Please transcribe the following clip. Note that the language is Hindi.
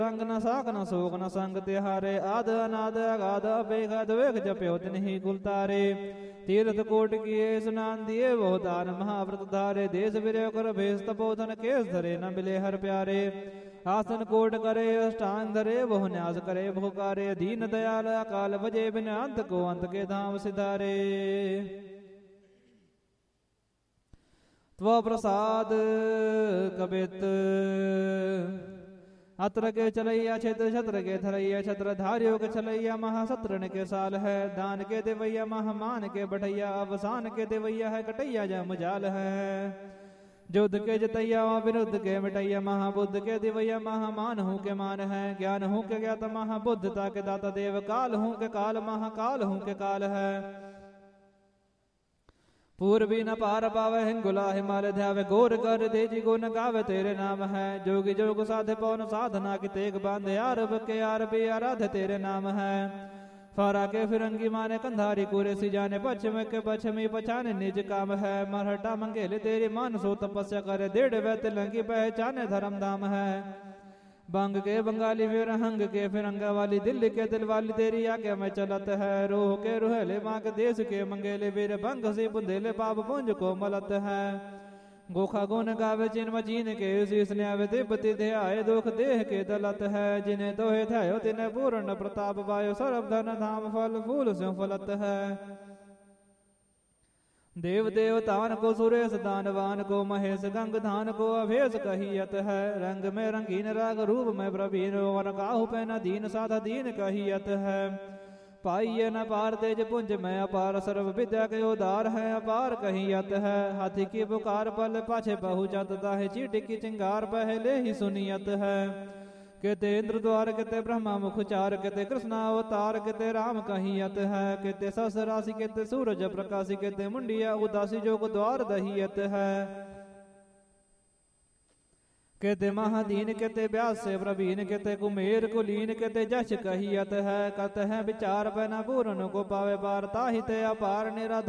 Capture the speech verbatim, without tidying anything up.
संग न साख न शोक न संग तिहारे आद अनाद अगाध अपेखा द्वेख जप्यो तिन्हि कुल तारे तीर्थ कोट किए स्नान दिए वो दान महाव्रत धारे देश विरय कर भेष तपोधन केस धरे न मिले हर प्यारे आसन कोट करे अष्टांग धरे बहु न्यास करे भुकारे दीन दयाल अकाल बजे बिन अंत को अंत के धाम सिधारे त्व प्रसाद कबित अत्र के चलैया क्षेत्र छत्र के थरैया छत्र धारियों के चलैया महासत्र के साल है दान के देवैया महामान के बढ़ैया अवसान के देवैया है कटैया जम जाल है युद्ध के जतैया विरुद्ध के मिटैया महाबुद्ध के दिवैया महामान हूँ के मान है ज्ञान हूँ के ज्ञात महाबुद्धता के दाता देव काल हूँ के काल महाकाल हूँ के काल है पूर्वी न पार पावे हिंगुला हिमालय ध्यावे गोर कर देजी गो न गावे तेरे नाम है जोगी जोग साधे पवन साधना की तेग बांधे आरब के आरबी आराध तेरे नाम है फारा के फिरंगी माने कंधारी कुरे सी जाने पश्चिम के पश्चिमी पछाने निज काम है मरहटा मंगेले तेरी मान सो तपस्या करे डेढ़ वैत लंगी पहचाने धर्म धाम है बंग के बंगाली फिर हंग के फिरंगा वाली दिल्ली के दिल वाली तेरी आगे में चलत है रोह के रुहले माँ के देश के मंगेले वीर बंग से बुंदेले पाप पुंज को मलत है गोखा गुन गावे चिन्ह चीन के शीश न्यावे तिब्बती थे आए दुख देह के दलत है जिन्हें दोहे थे तिन्हें पूर्ण प्रताप वायु सर्व धन धाम फल फूल से फलत है देव देवतान को सुरेश दानवान को महेश गंग धान को अभेष कहियत है रंग में रंगीन राग रूप में प्रवीण वर काहु पे न दीन साधा दीन कहियत है पाइये न पार तेज पुंज में अपार सर्व विद्या के उदार है अपार कहियत है हाथी की पुकार पल पाछे पहुँचत है चीटी की चिंगार पहले ही सुनियत है कहते इंद्र द्वार कहते ब्रह्मा मुखचार कहते कृष्ण अवतार कहते राम कहियत है कहते सस राशि कहते सूरज प्रकाशी कहते मुंडिया उदासी जोग द्वार दहियत है कहते महादीन कहते व्यास से प्रवीण कहते कुमेर कुलीन कहते जश कहियत है कहते हैं विचार बना पूर्ण को पावे पार ताहिते अपार निराधार